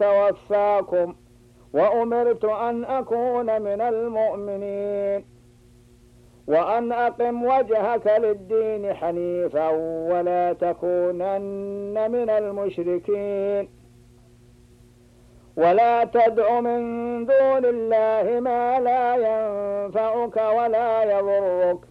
توفاكم وأمرت أن أكون من المؤمنين وأن أقم وجهك للدين حنيفا ولا تكونن من المشركين ولا تدع من دون الله ما لا ينفعك ولا يضرك